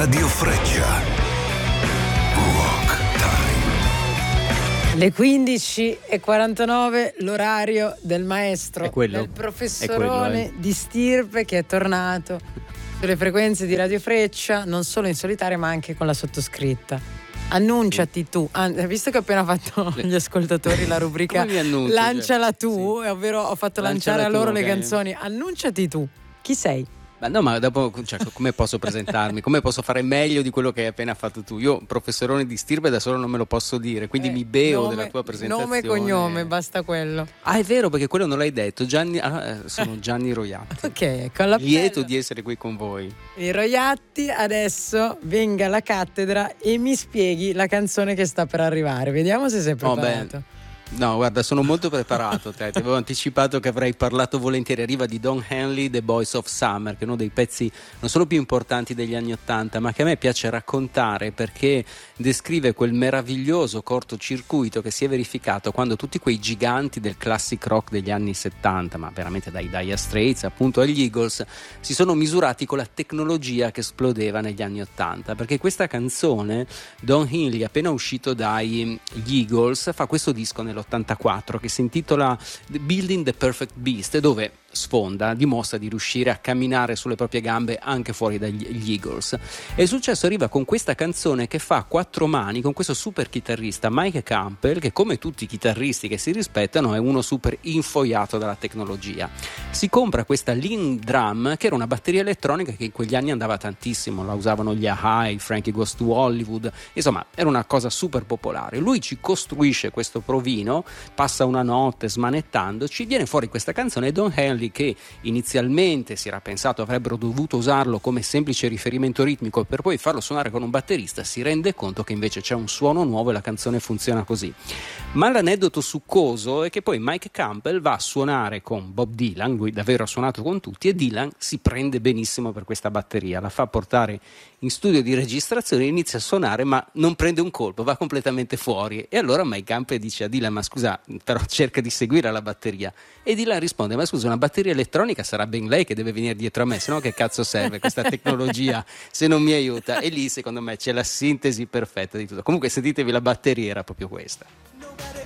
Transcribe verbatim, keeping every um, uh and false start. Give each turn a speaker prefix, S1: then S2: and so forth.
S1: Radio Freccia. Rock Time.
S2: Le quindici e quarantanove, l'orario del maestro,
S3: È quello?
S2: del professorone
S3: È quello, eh.
S2: di stirpe che è tornato sulle frequenze di Radio Freccia, non solo in solitaria ma anche con la sottoscritta. Annunciati tu, ah, visto che ho appena fatto agli ascoltatori la rubrica
S3: Come mi annuncio,
S2: Lanciala
S3: cioè?
S2: tu,
S3: Sì.
S2: ovvero ho fatto
S3: Lanciala
S2: lanciare a
S3: tu,
S2: loro
S3: ok.
S2: le canzoni. Annunciati tu, chi sei?
S3: Ma no, ma dopo, cioè, come posso presentarmi? Come posso fare meglio di quello che hai appena fatto tu? Io, professorone di stirpe, da solo non me lo posso dire, quindi
S2: Eh,
S3: mi beo
S2: nome-
S3: della tua presentazione.
S2: Nome e cognome, basta quello.
S3: Ah, è vero, perché quello non l'hai detto. Gianni, ah, eh, sono Gianni Roiatti.
S2: Ok, con l'appello.
S3: Lieto di essere qui con voi.
S2: I Roiatti, adesso venga alla cattedra e mi spieghi la canzone che sta per arrivare. Vediamo se sei
S3: Oh,
S2: preparato.
S3: beh. No, guarda, sono molto preparato. Te. Ti avevo anticipato che avrei parlato volentieri. Arriva di Don Henley, The Boys of Summer, che è uno dei pezzi non solo più importanti degli anni Ottanta, ma che a me piace raccontare perché descrive quel meraviglioso cortocircuito che si è verificato quando tutti quei giganti del classic rock degli anni settanta, ma veramente dai Dire Straits appunto agli Eagles, si sono misurati con la tecnologia che esplodeva negli anni Ottanta. Perché questa canzone, Don Henley, appena uscito dagli Eagles, fa questo disco nell'ottantaquattro che si intitola Building the Perfect Beast, dove sfonda, dimostra di riuscire a camminare sulle proprie gambe anche fuori dagli Eagles. E il successo arriva con questa canzone che fa a quattro mani con questo super chitarrista Mike Campbell, che come tutti i chitarristi che si rispettano è uno super infoiato dalla tecnologia. Si compra questa Lean Drum, che era una batteria elettronica che in quegli anni andava tantissimo, la usavano gli A I, Frankie Goes to Hollywood, insomma era una cosa super popolare. Lui ci costruisce questo provino, passa una notte smanettandoci, viene fuori questa canzone e Don Henley, che inizialmente si era pensato avrebbero dovuto usarlo come semplice riferimento ritmico per poi farlo suonare con un batterista, si rende conto che invece c'è un suono nuovo e la canzone funziona così. Ma l'aneddoto succoso è che poi Mike Campbell va a suonare con Bob Dylan, lui davvero ha suonato con tutti, e Dylan si prende benissimo per questa batteria, la fa portare in studio di registrazione, inizia a suonare ma non prende un colpo, va completamente fuori, e allora Mike Campbell dice a Dylan: ma scusa, però cerca di seguire la batteria, e Dylan risponde: ma scusa, una batteria elettronica sarà ben lei che deve venire dietro a me, se no che cazzo serve questa tecnologia se non mi aiuta? E lì secondo me c'è la sintesi perfetta di tutto. Comunque sentitevi, la batteria era proprio questa.